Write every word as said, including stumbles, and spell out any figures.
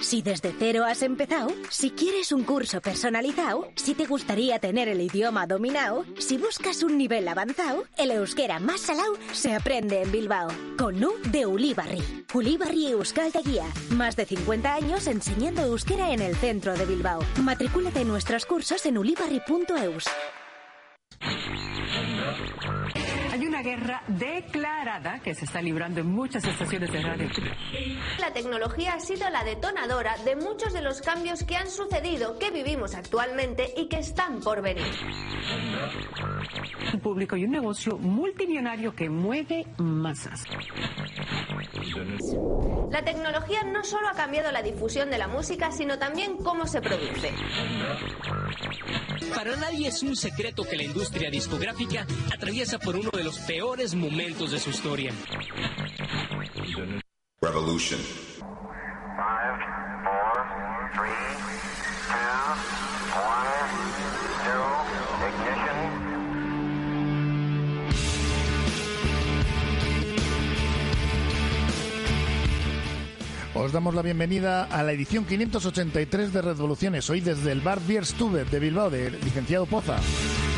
Si desde cero has empezado, si quieres un curso personalizado, si te gustaría tener el idioma dominado, si buscas un nivel avanzado, el euskera más salao se aprende en Bilbao. Con U de Ulibarri. Ulibarri Euskaltegia. Más de cincuenta años enseñando euskera en el centro de Bilbao. Matricúlate en nuestros cursos en ulibarri punto eus. Hay una guerra declarada que se está librando en muchas estaciones de radio. La tecnología ha sido la detonadora de muchos de los cambios que han sucedido, que vivimos actualmente y que están por venir. Un público y un negocio multimillonario que mueve masas. La tecnología no solo ha cambiado la difusión de la música, sino también cómo se produce. Para nadie es un secreto que la industria discográfica atraviesa por uno de los peores momentos de su historia. Revolution. Five, four, three, two, one, zero, ignition. Os damos la bienvenida a la edición quinientos ochenta y tres de Revoluciones, hoy desde el bar Bierstube de Bilbao, del licenciado Poza.